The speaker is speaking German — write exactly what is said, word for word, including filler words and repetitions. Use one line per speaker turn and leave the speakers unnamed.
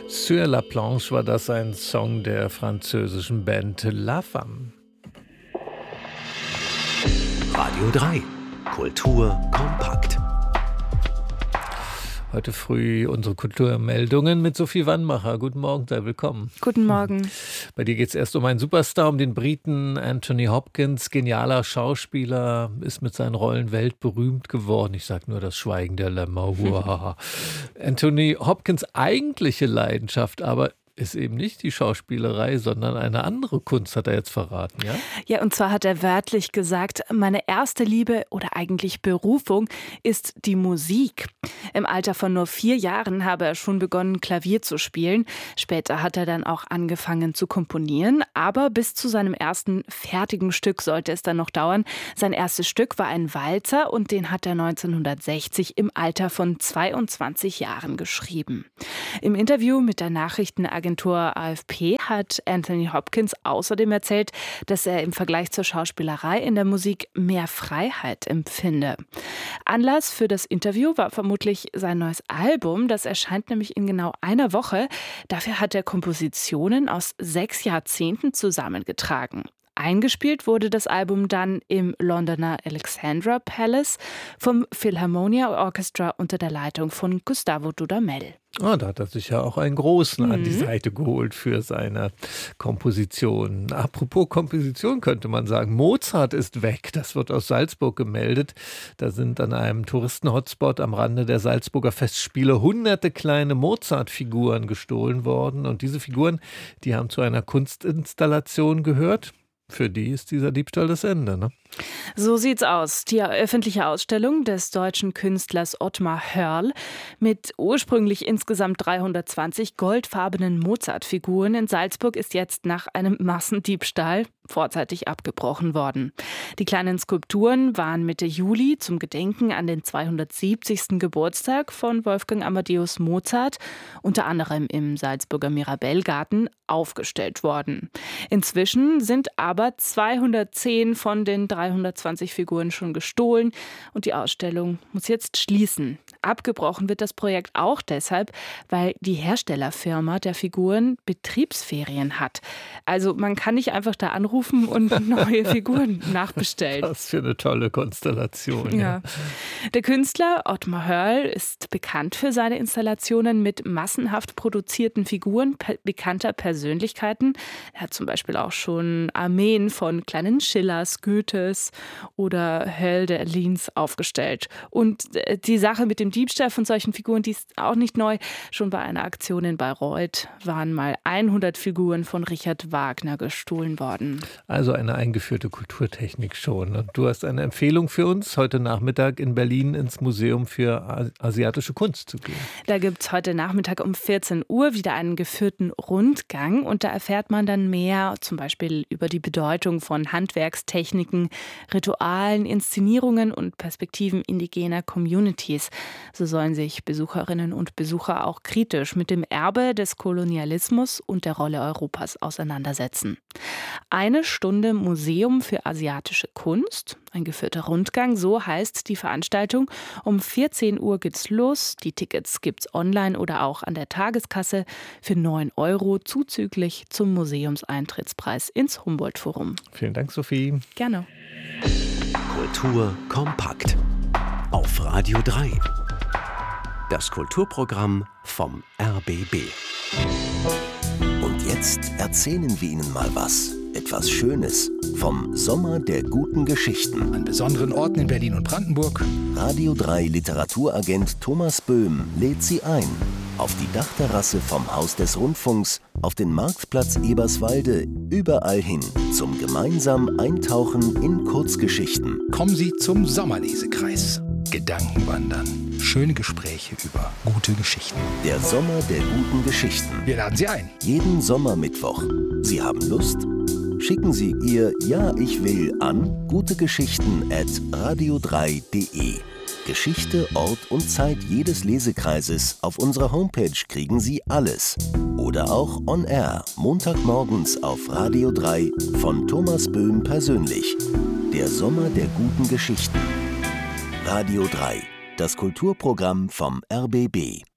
Sur la planche war das ein Song der französischen Band La Femme.
Radio drei. Kultur kompakt.
Heute früh unsere Kulturmeldungen mit Sophie Wannmacher. Guten Morgen, sei willkommen.
Guten Morgen.
Bei dir geht es erst um einen Superstar, um den Briten Anthony Hopkins. Genialer Schauspieler, ist mit seinen Rollen weltberühmt geworden. Ich sage nur das Schweigen der Lämmer. Wow. Anthony Hopkins' eigentliche Leidenschaft aber ist eben nicht die Schauspielerei, sondern eine andere Kunst, hat er jetzt verraten, ja?
Ja, und zwar hat er wörtlich gesagt, meine erste Liebe oder eigentlich Berufung ist die Musik. Im Alter von nur vier Jahren habe er schon begonnen, Klavier zu spielen. Später hat er dann auch angefangen zu komponieren, aber bis zu seinem ersten fertigen Stück sollte es dann noch dauern. Sein erstes Stück war ein Walzer und den hat er neunzehnhundertsechzig im Alter von zweiundzwanzig Jahren geschrieben. Im Interview mit der Nachrichtenagentur Agentur A F P hat Anthony Hopkins außerdem erzählt, dass er im Vergleich zur Schauspielerei in der Musik mehr Freiheit empfinde. Anlass für das Interview war vermutlich sein neues Album. Das erscheint nämlich in genau einer Woche. Dafür hat er Kompositionen aus sechs Jahrzehnten zusammengetragen. Eingespielt wurde das Album dann im Londoner Alexandra Palace vom Philharmonia Orchestra unter der Leitung von Gustavo Dudamel.
Ah, da hat er sich ja auch einen Großen mhm. an die Seite geholt für seine Komposition. Apropos Komposition könnte man sagen, Mozart ist weg. Das wird aus Salzburg gemeldet. Da sind an einem Touristen-Hotspot am Rande der Salzburger Festspiele hunderte kleine Mozart-Figuren gestohlen worden. Und diese Figuren, die haben zu einer Kunstinstallation gehört. Für die ist dieser Diebstahl das Ende, ne?
So sieht's aus. Die öffentliche Ausstellung des deutschen Künstlers Ottmar Hörl mit ursprünglich insgesamt dreihundertzwanzig goldfarbenen Mozart-Figuren in Salzburg ist jetzt nach einem Massendiebstahl vorzeitig abgebrochen worden. Die kleinen Skulpturen waren Mitte Juli zum Gedenken an den zweihundertsiebzigsten Geburtstag von Wolfgang Amadeus Mozart unter anderem im Salzburger Mirabellgarten aufgestellt worden. Inzwischen sind aber zweihundertzehn von den dreihundertzwanzig Figuren schon gestohlen und die Ausstellung muss jetzt schließen. Abgebrochen wird das Projekt auch deshalb, weil die Herstellerfirma der Figuren Betriebsferien hat. Also man kann nicht einfach da anrufen und neue Figuren nachbestellen.
Was für eine tolle Konstellation.
Ja. Ja. Der Künstler Ottmar Hörl ist bekannt für seine Installationen mit massenhaft produzierten Figuren pe- bekannter Persönlichkeiten. Er hat zum Beispiel auch schon Armeen von kleinen Schillers, Goethes oder Hölderlins aufgestellt. Und die Sache mit dem Diebstahl von solchen Figuren, die ist auch nicht neu. Schon bei einer Aktion in Bayreuth waren mal hundert Figuren von Richard Wagner gestohlen worden.
Also eine eingeführte Kulturtechnik schon. Und du hast eine Empfehlung für uns, heute Nachmittag in Berlin ins Museum für asiatische Kunst zu gehen.
Da gibt es heute Nachmittag um vierzehn Uhr wieder einen geführten Rundgang und da erfährt man dann mehr, zum Beispiel über die Bedeutung von Handwerkstechniken, Ritualen, Inszenierungen und Perspektiven indigener Communities. So sollen sich Besucherinnen und Besucher auch kritisch mit dem Erbe des Kolonialismus und der Rolle Europas auseinandersetzen. Eine Stunde Museum für asiatische Kunst, ein geführter Rundgang, so heißt die Veranstaltung. Um vierzehn Uhr geht's los. Die Tickets gibt's online oder auch an der Tageskasse für neun Euro zuzüglich zum Museumseintrittspreis ins Humboldt-Forum.
Vielen Dank, Sophie.
Gerne.
Kultur kompakt. Auf Radio drei. Das Kulturprogramm vom R B B.
Und jetzt erzählen wir Ihnen mal was. Etwas Schönes vom Sommer der guten Geschichten.
An besonderen Orten in Berlin und Brandenburg.
Radio drei Literaturagent Thomas Böhm lädt Sie ein. Auf die Dachterrasse vom Haus des Rundfunks, auf den Marktplatz Eberswalde, überall hin zum gemeinsamen Eintauchen in Kurzgeschichten.
Kommen Sie zum Sommerlesekreis. Gedankenwandern. Schöne Gespräche über gute Geschichten.
Der Sommer der guten Geschichten.
Wir laden Sie ein.
Jeden Sommermittwoch. Sie haben Lust? Schicken Sie Ihr Ja, ich will an gutegeschichten at radio drei punkt de. Geschichte, Ort und Zeit jedes Lesekreises auf unserer Homepage kriegen Sie alles. Oder auch on air, Montagmorgens auf Radio drei von Thomas Böhm persönlich. Der Sommer der guten Geschichten. Radio drei, das Kulturprogramm vom R B B.